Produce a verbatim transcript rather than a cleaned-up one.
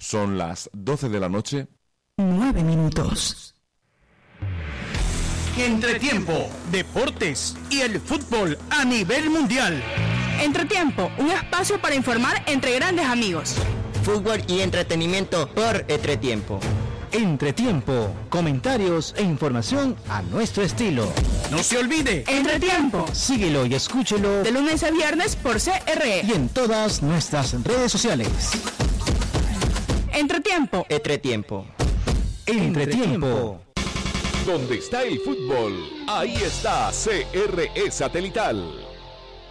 Son las doce de la noche. Nueve minutos. Entretiempo, deportes y el fútbol a nivel mundial. Entretiempo, un espacio para informar entre grandes amigos. Fútbol y entretenimiento por Entretiempo. Entretiempo, comentarios e información a nuestro estilo. No se olvide, Entretiempo. Síguelo y escúchelo de lunes a viernes por C R E y en todas nuestras redes sociales. Entretiempo. Entretiempo. Entretiempo. Donde está el fútbol, ahí está C R E Satelital.